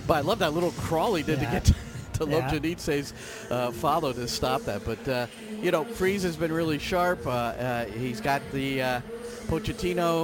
But I love that little crawl he did to get to Yeah. Lobjanitse's follow to stop that. But, Freese has been really sharp. He's got the Pochettino